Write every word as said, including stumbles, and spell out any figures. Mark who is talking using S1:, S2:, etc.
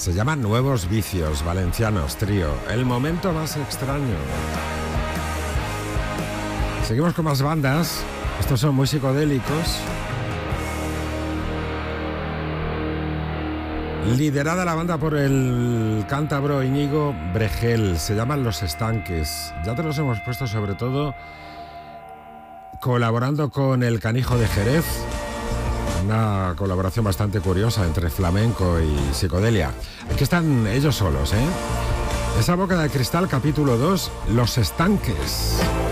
S1: Se llama Nuevos Vicios, valencianos, trío. El momento más extraño. Seguimos con más bandas. Estos son muy psicodélicos. Liderada la banda por el cántabro Íñigo Bregel. Se llaman Los Estanques. Ya te los hemos puesto sobre todo colaborando con el Canijo de Jerez. Una colaboración bastante curiosa entre flamenco y psicodelia. Aquí están ellos solos, ¿eh? Esa boca de cristal, capítulo dos, Los Estanques.